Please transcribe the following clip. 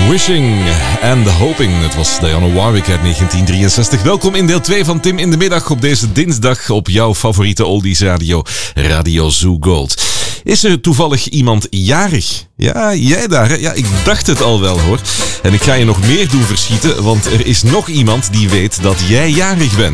Wishing and Hoping. Het was Dionne Warwick uit 1963. Welkom in deel 2 van Tim in de Middag op deze dinsdag op jouw favoriete oldies radio, Radio Zoo Gold. Is er toevallig iemand jarig? Ja, jij daar, hè? Ja, ik dacht het al wel, hoor. En ik ga je nog meer doen verschieten, want er is nog iemand die weet dat jij jarig bent.